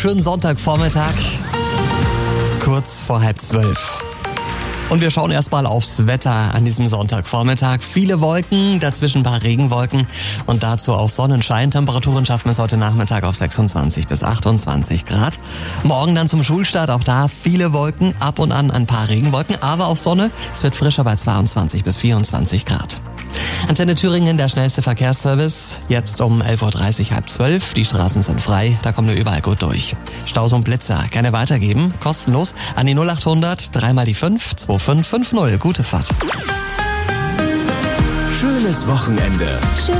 wunderschönen Sonntagvormittag, kurz vor 11:30. Und wir schauen erstmal aufs Wetter an diesem Sonntagvormittag. Viele Wolken, dazwischen ein paar Regenwolken und dazu auch Sonnenschein. Temperaturen schaffen es heute Nachmittag auf 26 bis 28 Grad. Morgen dann zum Schulstart, auch da viele Wolken, ab und an ein paar Regenwolken, aber auch Sonne. Es wird frischer bei 22 bis 24 Grad. Antenne Thüringen, der schnellste Verkehrsservice. Jetzt um 11:30 Uhr, 11:30. Die Straßen sind frei, da kommen wir überall gut durch. Staus und Blitzer gerne weitergeben, kostenlos an die 0800 3 mal die 5 2550. Gute Fahrt. Schönes Wochenende.